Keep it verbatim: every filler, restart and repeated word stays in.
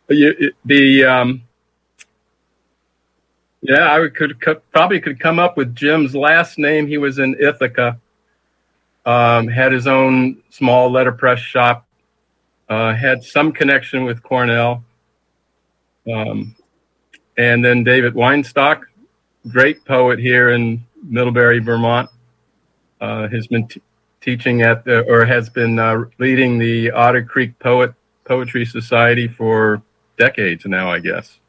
You, the um, yeah, I could, could probably could come up with Jim's last name. He was in Ithaca. Um, had his own small letterpress shop. Uh, had some connection with Cornell. Um, and then David Weinstock, great poet here in Middlebury, Vermont. Uh, has been t- teaching at the, or has been uh, leading the Otter Creek Poet Poetry Society for decades now, I guess.